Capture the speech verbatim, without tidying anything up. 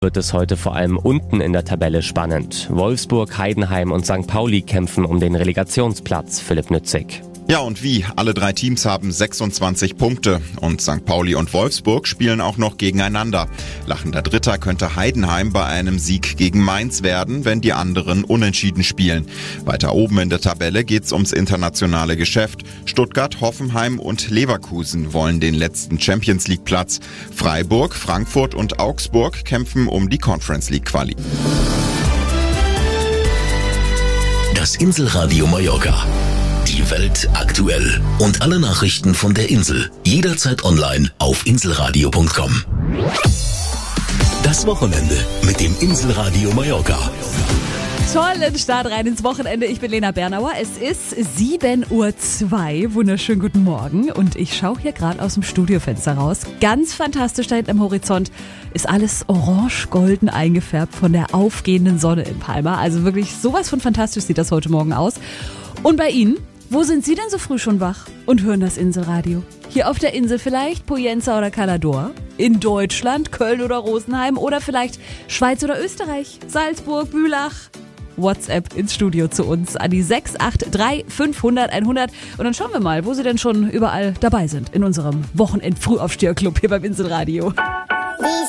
wird es heute vor allem unten in der Tabelle spannend. Wolfsburg, Heidenheim und Sankt Pauli kämpfen um den Relegationsplatz. Philipp Nützig. Ja, und wie? Alle drei Teams haben sechsundzwanzig Punkte und Sankt Pauli und Wolfsburg spielen auch noch gegeneinander. Lachender Dritter könnte Heidenheim bei einem Sieg gegen Mainz werden, wenn die anderen unentschieden spielen. Weiter oben in der Tabelle geht's ums internationale Geschäft. Stuttgart, Hoffenheim und Leverkusen wollen den letzten Champions League Platz. Freiburg, Frankfurt und Augsburg kämpfen um die Conference League Quali. Das Inselradio Mallorca. Die Welt aktuell und alle Nachrichten von der Insel jederzeit online auf inselradio punkt com. Das Wochenende mit dem Inselradio Mallorca. Tollen Start rein ins Wochenende. Ich bin Lena Bernauer. Es ist sieben Uhr zwei. Wunderschönen guten Morgen. Und ich schaue hier gerade aus dem Studiofenster raus. Ganz fantastisch da hinten am Horizont ist alles orange-golden eingefärbt von der aufgehenden Sonne in Palma. Also wirklich sowas von fantastisch sieht das heute Morgen aus. Und bei Ihnen? Wo sind Sie denn so früh schon wach und hören das Inselradio? Hier auf der Insel vielleicht Poyenza oder Calador? In Deutschland, Köln oder Rosenheim? Oder vielleicht Schweiz oder Österreich? Salzburg, Bülach? WhatsApp ins Studio zu uns an die sechs acht drei fünfhundert einhundert. Und dann schauen wir mal, wo Sie denn schon überall dabei sind in unserem Wochenend-Frühaufsteher-Club hier beim Inselradio. Wie